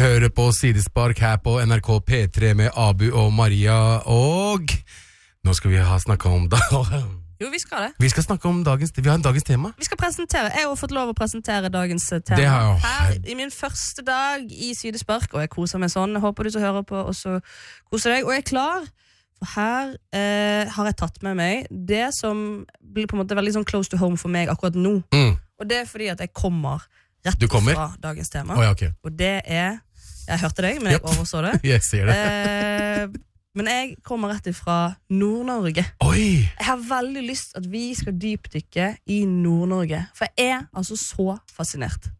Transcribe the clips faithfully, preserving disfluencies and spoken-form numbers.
hører på Sidespark her på N R K P tre med Abu og Maria, og nå skal vi ha snakket om da. Jo, vi skal det. Vi skal snakke om dagens, vi har en dagens tema. Vi skal presentere, jeg har fått lov å presentere dagens tema. Det har jeg. Her i min første dag i Sidespark, og jeg koser meg sånn. Jeg håper du som hører på også koser deg, og jeg er klar. For her eh, har jeg tatt med meg det som blir på en måte veldig sånn close to home for meg akkurat nå. Mm. Og det er fordi at jeg kommer rett kommer? fra dagens tema. Oh, ja, okay. Og det er, jeg hørte deg, men jeg yep. overså det. Jeg ser det. Eh, men jeg kommer rett fra Nord-Norge. Oi! Jeg har veldig lyst at vi skal dypdykke i Nord-Norge. For jeg er altså så fascinert.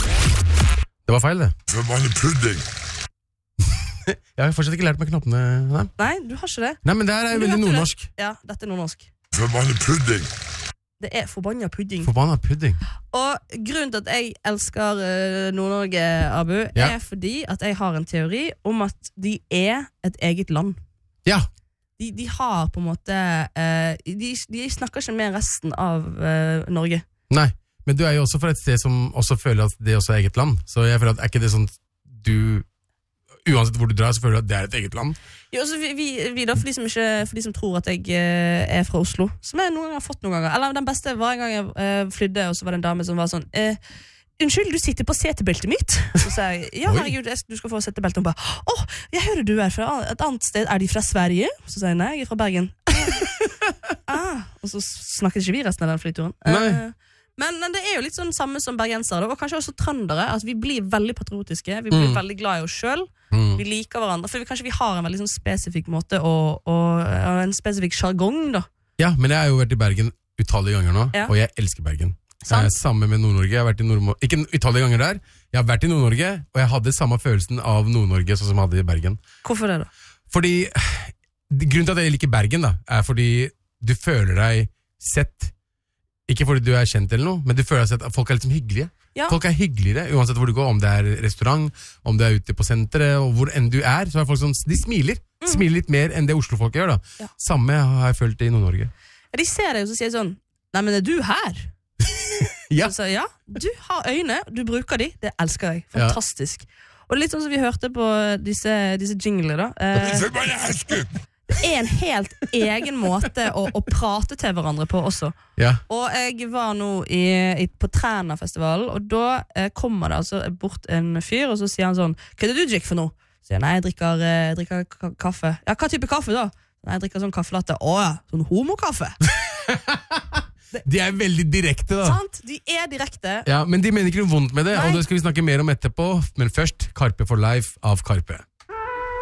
Det var feil, det. For vanlig pudding. Jeg har fortsatt ikke lært meg knoppene. Nei, Nei du har ikke det. Nei men det her er veldig nordnorsk. Det. Ja, dette er nordnorsk. For vanlig pudding. Det er forbanna pudding. Forbanna pudding. Og grunnen til at jeg elsker uh, Nord-Norge, Abu, ja. er fordi at jeg har en teori om at de er et eget land. Ja. De, de har på en måte uh, de, de snakker ikke med resten av uh, Norge. Nei, men du er jo også fra et sted som også føler at det også er eget land. Så jeg føler at er ikke det sånn du... Uansett hvor du drar, så føler du at det er et eget land. Jo, altså vi, vi, vi da, for de, som ikke, for de som tror at jeg eh, er fra Oslo, som jeg noen gang har fått noen ganger. Eller den beste var en gang jeg eh, flydde, og så var det en dame som var sånn eh, unnskyld, du sitter på setebeltet mitt. Så sa jeg, ja herregud, du skal få setebeltet. Hun bare, åh, jeg hører du er fra et annet sted. Er de fra Sverige? Så sa jeg, nei, jeg er fra Bergen. ah, og så snakket ikke vi resten av den flyturen. Nei. Eh, Men det er jo litt sånn samme som bergensere, og kanskje også trøndere. Altså, vi blir veldig patriotiske, vi blir mm. veldig glad i oss selv. Mm. Vi liker hverandre, for vi, kanskje vi har en veldig sånn spesifikk måte og, og, og en spesifikk jargong da. Ja, men jeg har jo vært i Bergen utallige ganger nå, ja. Og jeg elsker Bergen. Jeg er sammen med Nord-Norge, jeg har vært i Nord-Norge, ikke utallige ganger der, jeg har vært i Nord-Norge, og jeg hadde samme følelsen av Nord-Norge sånn som jeg hadde i Bergen. Hvorfor det da? Fordi, grunnen til at jeg liker Bergen da, er fordi du føler deg sett. Ikke fordi du er kjent eller noe, men du føler at folk er liksom hyggelige. Ja. Folk er hyggeligere, uansett hvor du går, om det er restaurant, om du er ute på senteret, og hvor enn du er, så er folk sånn, de smiler. Mm. Smiler litt mer enn det Oslo-folk gjør da. Ja. Samme har jeg følt i Nord-Norge. Ja, de ser deg og så sier sånn, nei, men er du her? Ja. Så, ja, du har øyne, du bruker de, det elsker jeg. Fantastisk. Ja. Og litt sånn som vi hørte på disse, disse jingler da. Eh, Det er en helt egen måte å, å prate til hverandre på også. Ja. Og jeg var nå i, i, på Træna-festivalen, og da eh, kommer det altså bort en fyr, og så sier han sånn, hva er det du drikker for noe? Så sier jeg, nei, jeg drikker, jeg drikker k- kaffe. Ja, hva type kaffe da? Nei, jeg drikker sånn kaffelatte. Åja, sånn homokaffe. De er veldig direkte da. Sant, de er direkte. Ja, men de mener ikke noe vondt med det, nei. Og det skal vi snakke mer om etterpå. Men først, Karpe for Life av Karpe.